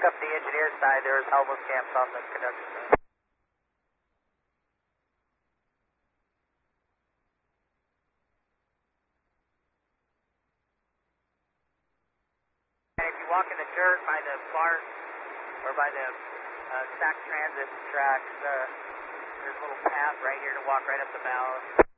look up the engineer side, there was elbow camps on the conductor side. And if you walk in the dirt by the BART or by the Sac Transit tracks, there's a little path right here to walk right up the bow.